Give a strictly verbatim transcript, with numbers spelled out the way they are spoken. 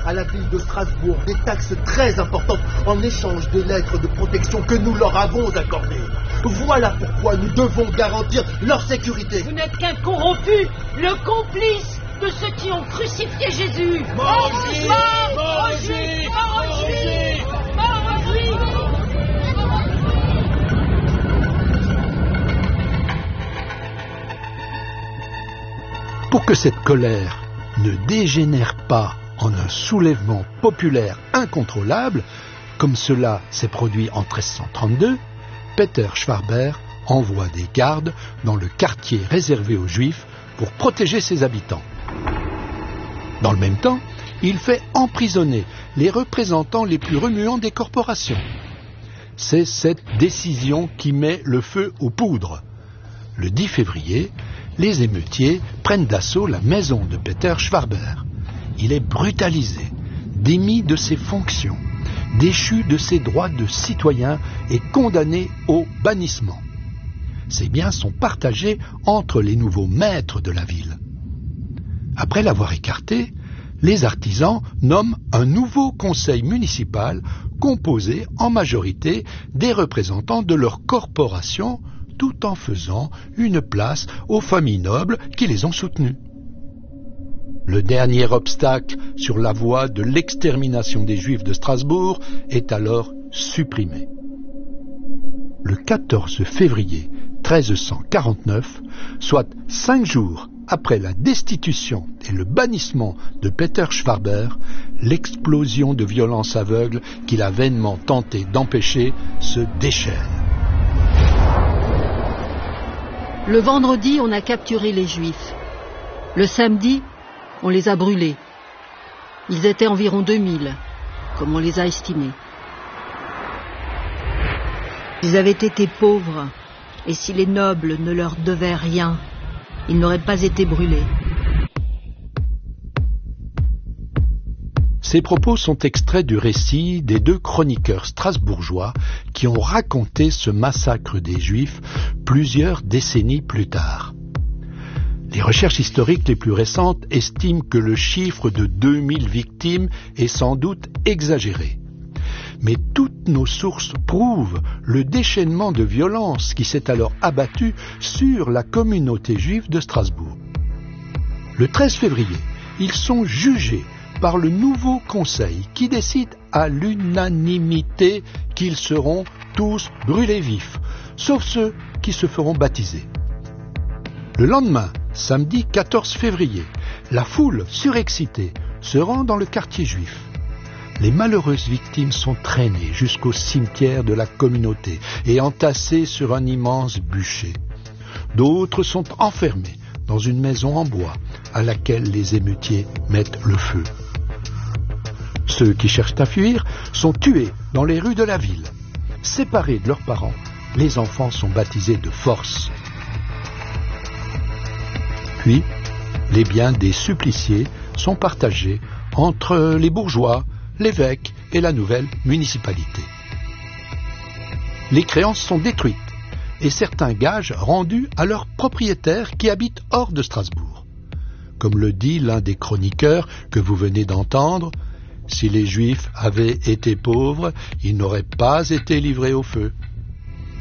à la ville de Strasbourg des taxes très importantes en échange des lettres de protection que nous leur avons accordées. Voilà pourquoi nous devons garantir leur sécurité. Vous n'êtes qu'un corrompu, le complice de ceux qui ont crucifié Jésus. Mort aux Juifs! Mort aux Juifs! Mort aux Juifs! Mort aux Juifs! Pour que cette colère ne dégénère pas en un soulèvement populaire incontrôlable, comme cela s'est produit en treize cent trente-deux, Peter Schwarber envoie des gardes dans le quartier réservé aux Juifs pour protéger ses habitants. Dans le même temps, il fait emprisonner les représentants les plus remuants des corporations. C'est cette décision qui met le feu aux poudres. Le dix février, les émeutiers prennent d'assaut la maison de Peter Schwarber. Il est brutalisé, démis de ses fonctions, déchu de ses droits de citoyen et condamné au bannissement. Ses biens sont partagés entre les nouveaux maîtres de la ville. Après l'avoir écarté, les artisans nomment un nouveau conseil municipal composé en majorité des représentants de leur corporation, tout en faisant une place aux familles nobles qui les ont soutenues. Le dernier obstacle sur la voie de l'extermination des Juifs de Strasbourg est alors supprimé. Le quatorze février treize cent quarante-neuf, soit cinq jours après la destitution et le bannissement de Peter Schwarber, l'explosion de violence aveugle qu'il a vainement tenté d'empêcher se déchaîne. Le vendredi, on a capturé les Juifs. Le samedi, on les a brûlés. Ils étaient environ deux mille, comme on les a estimés. Ils avaient été pauvres, et si les nobles ne leur devaient rien, ils n'auraient pas été brûlés. Ces propos sont extraits du récit des deux chroniqueurs strasbourgeois qui ont raconté ce massacre des Juifs plusieurs décennies plus tard. Les recherches historiques les plus récentes estiment que le chiffre de deux mille victimes est sans doute exagéré. Mais toutes nos sources prouvent le déchaînement de violence qui s'est alors abattu sur la communauté juive de Strasbourg. Le treize février, ils sont jugés par le nouveau conseil qui décide à l'unanimité qu'ils seront tous brûlés vifs, sauf ceux qui se feront baptiser. Le lendemain, samedi quatorze février, la foule surexcitée se rend dans le quartier juif. Les malheureuses victimes sont traînées jusqu'au cimetière de la communauté et entassées sur un immense bûcher. D'autres sont enfermées dans une maison en bois à laquelle les émeutiers mettent le feu. Ceux qui cherchent à fuir sont tués dans les rues de la ville. Séparés de leurs parents, les enfants sont baptisés de force. Puis, les biens des suppliciés sont partagés entre les bourgeois, l'évêque et la nouvelle municipalité. Les créances sont détruites et certains gages rendus à leurs propriétaires qui habitent hors de Strasbourg. Comme le dit l'un des chroniqueurs que vous venez d'entendre, si les Juifs avaient été pauvres, ils n'auraient pas été livrés au feu.